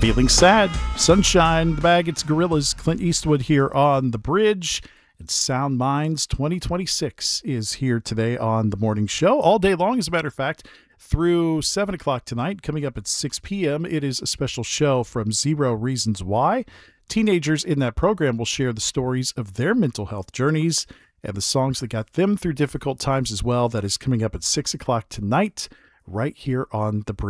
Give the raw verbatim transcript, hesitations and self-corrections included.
Feeling sad. Sunshine, the bag, it's Gorillas. Clint Eastwood here on The Bridge. And Sound Minds twenty twenty-six is here today on the morning show. All day long, as a matter of fact, through seven o'clock tonight. Coming up at six p.m., it is a special show from Zero Reasons Why. Teenagers in that program will share the stories of their mental health journeys and the songs that got them through difficult times as well. That is coming up at six o'clock tonight, right here on The Bridge.